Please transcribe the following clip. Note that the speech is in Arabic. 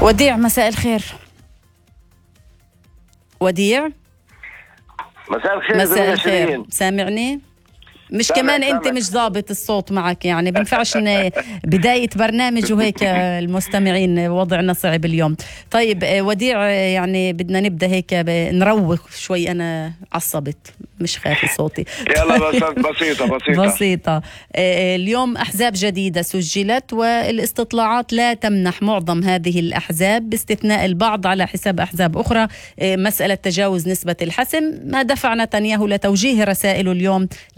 وديع مساء الخير. وديع مساء الخير. مساء الخير، سامعني؟ مش كمان انت مش ضابط الصوت معك، يعني بنفعش ان بداية برنامج وهيك المستمعين وضعنا صعب اليوم. طيب وديع، يعني بدنا نبدأ هيك نروق شوي، انا عصبت مش خافي صوتي. يلا بسيطة. اليوم احزاب جديدة سجلت، والاستطلاعات لا تمنح معظم هذه الاحزاب باستثناء البعض على حساب احزاب اخرى مسألة تجاوز نسبة الحسم، ما دفع نتنياهو لتوجيه رسائله اليوم